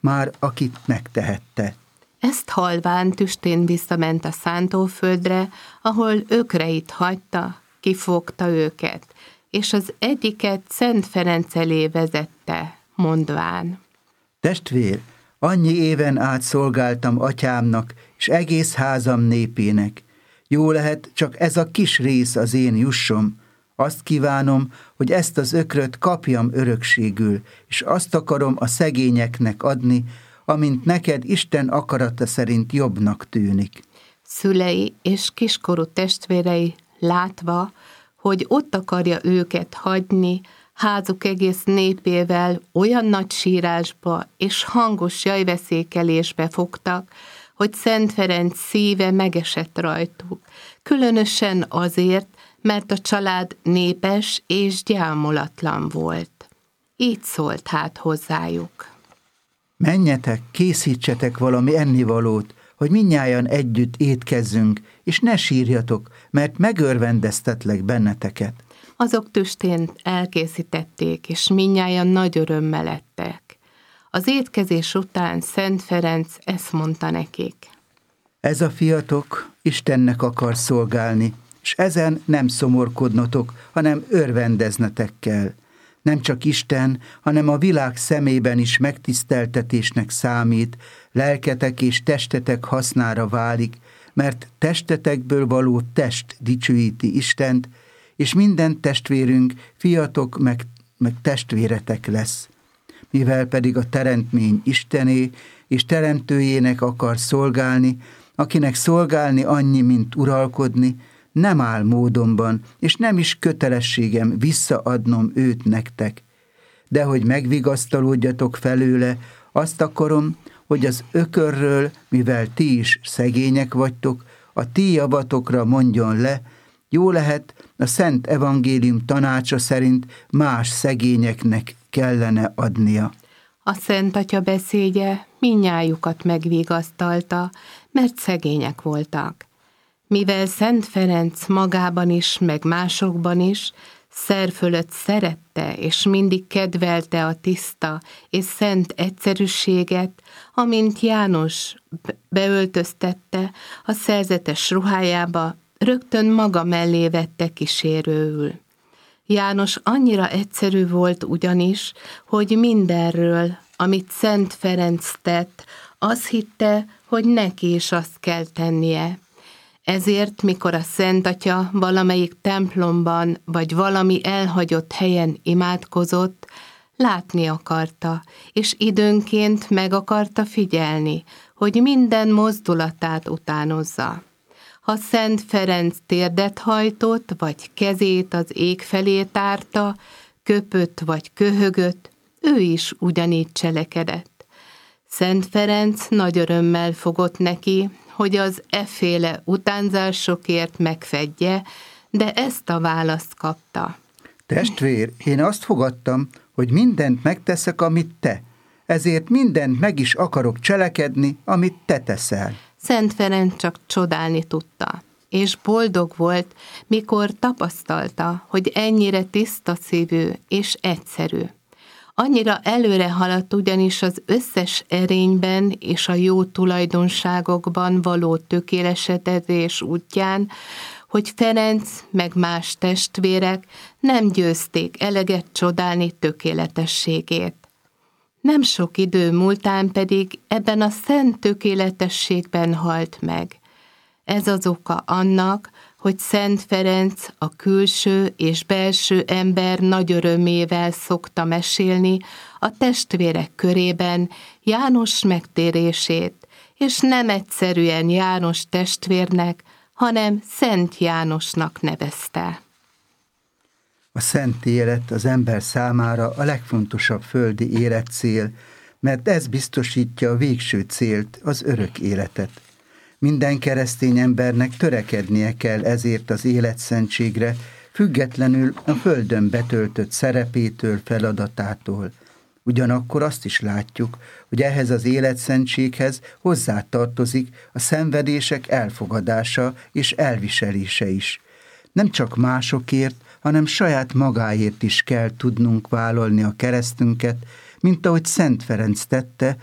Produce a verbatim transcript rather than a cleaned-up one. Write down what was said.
már akit megtehette. Ezt halván tüstén visszament a szántóföldre, ahol ökreit hagyta, kifogta őket, és az egyiket Szent Ferenc elé vezette, mondván: Testvér, annyi éven át szolgáltam atyámnak, és egész házam népének. Jó lehet, csak ez a kis rész az én jussom. Azt kívánom, hogy ezt az ökröt kapjam örökségül, és azt akarom a szegényeknek adni, amint neked Isten akarata szerint jobbnak tűnik. Szülei és kiskorú testvérei látva, hogy ott akarja őket hagyni, házuk egész népével olyan nagy sírásba és hangos jajveszékelésbe fogtak, hogy Szent Ferenc szíve megesett rajtuk, különösen azért, mert a család népes és gyámulatlan volt. Így szólt hát hozzájuk: Menjetek, készítsetek valami ennivalót, hogy mindnyájan együtt étkezzünk, és ne sírjatok, mert megörvendeztetlek benneteket. Azok tüstén elkészítették, és mindnyájan nagy örömmel ettek. Az étkezés után Szent Ferenc ezt mondta nekik: Ez a fiatok Istennek akar szolgálni, és ezen nem szomorkodnotok, hanem örvendeznetek kell. Nem csak Isten, hanem a világ szemében is megtiszteltetésnek számít, lelketek és testetek hasznára válik, mert testetekből való test dicsőíti Istent, és minden testvérünk fiatok meg, meg testvéretek lesz. Mivel pedig a teremtmény Istené és teremtőjének akar szolgálni, akinek szolgálni annyi, mint uralkodni, nem áll módomban, és nem is kötelességem visszaadnom őt nektek. De hogy megvigasztalódjatok felőle, azt akarom, hogy az ökörről, mivel ti is szegények vagytok, a ti javatokra mondjon le, jó lehet, a Szent Evangélium tanácsa szerint más szegényeknek kellene adnia. A Szent Atya beszédje mindnyájukat megvigasztalta, mert szegények voltak. Mivel Szent Ferenc magában is, meg másokban is szer fölött szerette és mindig kedvelte a tiszta és szent egyszerűséget, amint János beöltöztette a szerzetes ruhájába, rögtön maga mellé vette kísérőül. János annyira egyszerű volt ugyanis, hogy mindenről, amit Szent Ferenc tett, azt hitte, hogy neki is azt kell tennie. Ezért, mikor a Szent Atya valamelyik templomban vagy valami elhagyott helyen imádkozott, látni akarta, és időnként meg akarta figyelni, hogy minden mozdulatát utánozza. Ha Szent Ferenc térdet hajtott, vagy kezét az ég felé tárta, köpött vagy köhögött, ő is ugyanígy cselekedett. Szent Ferenc nagy örömmel fogott neki, hogy az efféle utánzásokért megfedje, de ezt a választ kapta: Testvér, én azt fogadtam, hogy mindent megteszek, amit te, ezért mindent meg is akarok cselekedni, amit te teszel. Szent Ferenc csak csodálni tudta, és boldog volt, mikor tapasztalta, hogy ennyire tiszta szívű és egyszerű. Annyira előre haladt ugyanis az összes erényben és a jó tulajdonságokban való tökélesedés útján, hogy Ferenc meg más testvérek nem győzték eleget csodálni tökéletességét. Nem sok idő múltán pedig ebben a szent tökéletességben halt meg. Ez az oka annak, hogy Szent Ferenc a külső és belső ember nagy örömével szokta mesélni a testvérek körében János megtérését, és nem egyszerűen János testvérnek, hanem Szent Jánosnak nevezte. A szent élet az ember számára a legfontosabb földi életcél, mert ez biztosítja a végső célt, az örök életet. Minden keresztény embernek törekednie kell ezért az életszentségre, függetlenül a földön betöltött szerepétől, feladatától. Ugyanakkor azt is látjuk, hogy ehhez az életszentséghez hozzátartozik a szenvedések elfogadása és elviselése is. Nem csak másokért, hanem saját magáért is kell tudnunk vállalni a keresztünket, mint ahogy Szent Ferenc tette,